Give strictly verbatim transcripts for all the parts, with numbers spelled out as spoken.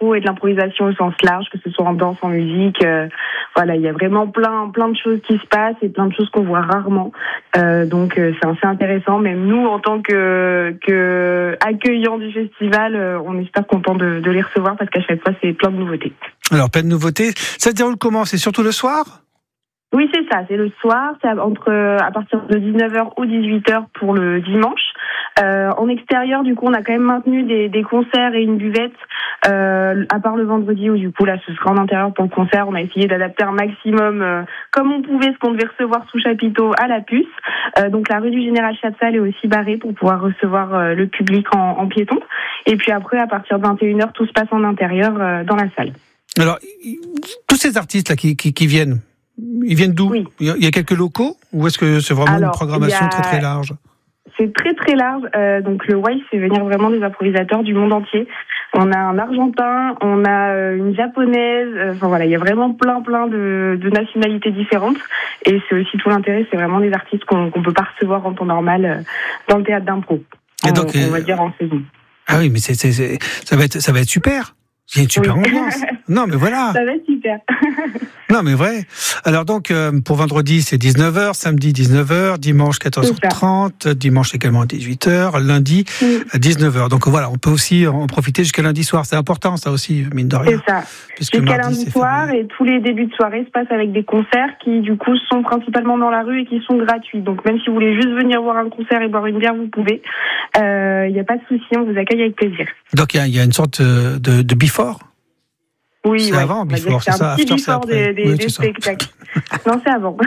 d'impro et de l'improvisation au sens large, que ce soit en danse, en musique. Euh, voilà, il y a vraiment plein, plein de choses qui se passent et plein de choses qu'on voit rarement. Euh, donc euh, c'est assez intéressant. Même nous, en tant que, que accueillants du festival, euh, on est super contents de, de les recevoir parce qu'à chaque fois, c'est plein de nouveautés. Alors, plein de nouveautés. Ça se déroule comment ? C'est surtout le soir ? Oui, c'est ça, c'est le soir, c'est entre à partir de dix-neuf heures ou dix-huit heures pour le dimanche. Euh, en extérieur, du coup, on a quand même maintenu des, des concerts et une buvette, euh, à part le vendredi où du coup là, ce sera en intérieur pour le concert. On a essayé d'adapter un maximum, euh, comme on pouvait, ce qu'on devait recevoir sous chapiteau à la puce. Euh, donc la rue du Général Chapsal est aussi barrée pour pouvoir recevoir euh, le public en, en piéton. Et puis après, à partir de vingt et une heures, tout se passe en intérieur euh, dans la salle. Alors, tous ces artistes là qui, qui, qui viennent. Ils viennent d'où ? Oui. Il y a quelques locaux ou est-ce que c'est vraiment Alors, une programmation a... très très large ? C'est très très large. Euh, donc le WAI fait venir vraiment des improvisateurs du monde entier. On a un Argentin, on a euh, une Japonaise. Euh, enfin voilà, il y a vraiment plein plein de, de nationalités différentes. Et c'est aussi tout l'intérêt, c'est vraiment des artistes qu'on qu'on peut pas recevoir en temps normal euh, dans le théâtre d'impro. Et donc, on, on va dire en saison. Ah oui, mais c'est, c'est, c'est ça va être ça va être super. Il y a une super oui. ambiance. Non, mais voilà. Ça va être super. Non, mais vrai. Alors donc, euh, pour vendredi, c'est dix-neuf heures, samedi dix-neuf heures, dimanche quatorze heures trente, dimanche également à dix-huit heures, lundi oui. à dix-neuf heures. Donc voilà, on peut aussi en profiter jusqu'à lundi soir. C'est important, ça aussi, mine de rien. C'est ça. Jusqu'à mardi, lundi soir, et tous les débuts de soirée se passent avec des concerts qui, du coup, sont principalement dans la rue et qui sont gratuits. Donc même si vous voulez juste venir voir un concert et boire une bière, vous pouvez. Il euh, n'y a pas de souci, on vous accueille avec plaisir. Donc il y, y a une sorte de, de before. Oui, c'est ouais. avant, before, c'est, c'est ça. After, c'est après. Des, des, oui, des spectacles. Non, c'est avant.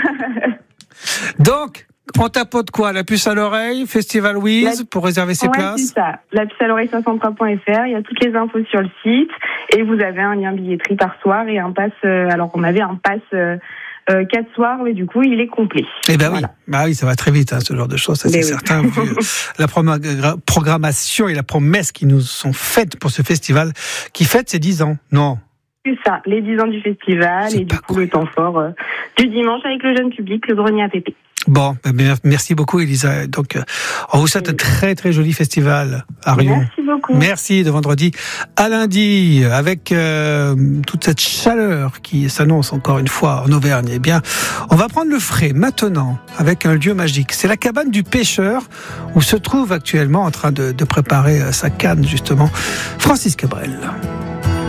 Donc, on tapote quoi ? La puce à l'oreille, Festival Wiz, la... pour réserver ses ouais, places. C'est ça. La puce à l'oreille soixante-trois point f r. Il y a toutes les infos sur le site et vous avez un lien billetterie par soir et un pass. Euh, alors, on avait un pass. Euh, Euh, quatre soirs, mais du coup, il est complet. Eh ben voilà. oui, bah oui, ça va très vite, hein, ce genre de choses, ça mais c'est oui. certain. Vu la programmation et la promesse qui nous sont faites pour ce festival, qui fête ses dix ans, non ? C'est ça, les dix ans du festival c'est et du coup cool. Le temps fort euh, du dimanche avec le jeune public, le grenier à pépé. Bon, merci beaucoup Elisa. Donc, on vous souhaite un très très joli festival à Riom. Merci beaucoup. Merci, de vendredi à lundi, avec euh, toute cette chaleur qui s'annonce encore une fois en Auvergne. Eh bien, on va prendre le frais maintenant avec un lieu magique. C'est la cabane du pêcheur où se trouve actuellement en train de, de préparer sa canne justement Francis Cabrel.